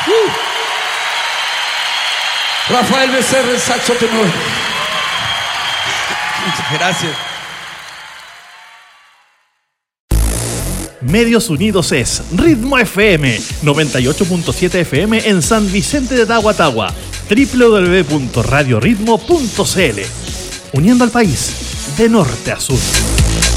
Rafael Becerra, el saxo tenor. Muchas gracias. Medios Unidos es Ritmo FM, 98.7 FM en San Vicente de Tagua, www.radioritmo.cl. Uniendo al país de norte a sur.